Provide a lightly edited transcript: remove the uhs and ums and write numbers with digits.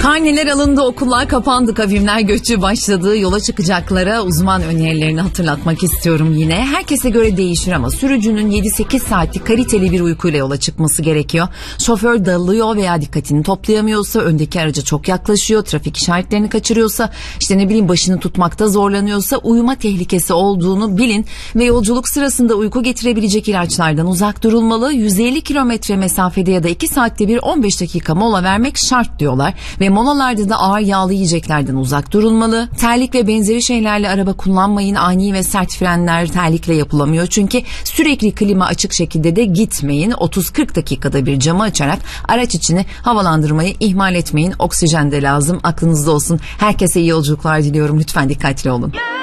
Karneler alındı, okullar kapandı, kavimler göçü başladı. Yola çıkacaklara uzman önerilerini hatırlatmak istiyorum yine. Herkese göre değişir ama sürücünün 7-8 saatlik kaliteli bir uykuyla yola çıkması gerekiyor. Şoför dalıyor veya dikkatini toplayamıyorsa, öndeki araca çok yaklaşıyor, trafik işaretlerini kaçırıyorsa, başını tutmakta zorlanıyorsa uyuma tehlikesi olduğunu bilin ve yolculuk sırasında uyku getirebilecek ilaçlardan uzak durulmalı. 150 kilometre mesafede ya da 2 saatte bir 15 dakika mola vermek şart diyorlar ve molalarda da ağır yağlı yiyeceklerden uzak durulmalı. Terlik ve benzeri şeylerle araba kullanmayın. Ani ve sert frenler terlikle yapılamıyor çünkü sürekli klima açık şekilde de gitmeyin. 30-40 dakikada bir camı açarak araç içini havalandırmayı ihmal etmeyin. Oksijen de lazım, aklınızda olsun. Herkese iyi yolculuklar diliyorum. Lütfen dikkatli olun.